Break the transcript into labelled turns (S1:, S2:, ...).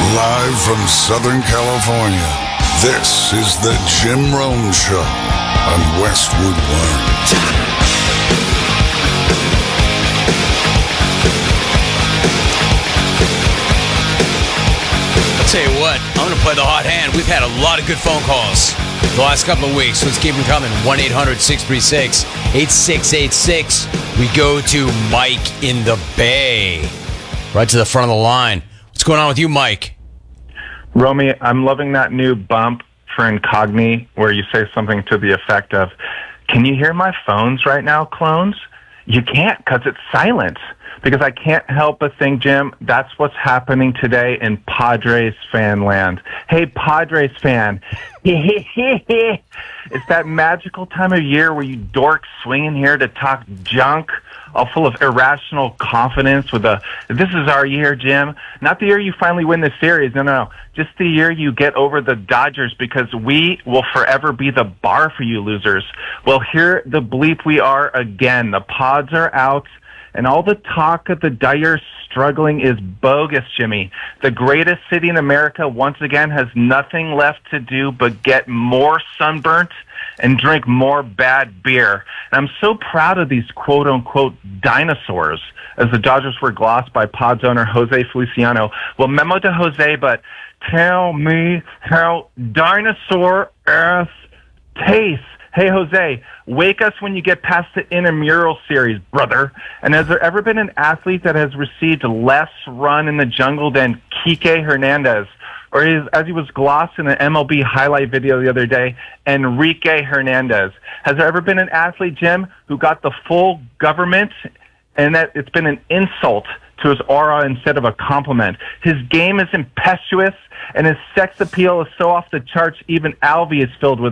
S1: Live from Southern California, this is the Jim Rome Show on Westwood One.
S2: I'll tell you what, I'm going to play the hot hand. We've had a lot of good phone calls the last couple of weeks. Let's keep them coming. 1-800-636-8686. We go to Mike in the Bay. Right to the front of the line. What's going on with you, Mike?
S3: Romy, I'm loving that new bump for Incogni where you say something to the effect of, "Can you hear my phones right now, clones?" You can't because it's silent. Because I can't help but think, Jim, that's what's happening today in Padres fan land. Hey, Padres fan. It's that magical time of year where you dorks swing in here to talk junk, all full of irrational confidence with this is our year, Jim. Not the year you finally win the series. No. Just the year you get over the Dodgers because we will forever be the bar for you losers. Well, here the bleep we are again. The Pods are out. And all the talk of the dire struggling is bogus, Jimmy. The greatest city in America, once again, has nothing left to do but get more sunburnt and drink more bad beer. And I'm so proud of these quote-unquote dinosaurs, as the Dodgers were glossed by Pods owner Jose Feliciano. Well, memo to Jose, but tell me how dinosaur-ass tastes. Hey, Jose, wake us when you get past the intramural series, brother. And has there ever been an athlete that has received less run in the jungle than Kike Hernandez? Or as he was glossed in an MLB highlight video the other day, Enrique Hernandez. Has there ever been an athlete, Jim, who got the full government and that it's been an insult to his aura instead of a compliment? His game is impetuous, and his sex appeal is so off the charts, even Alvy is filled with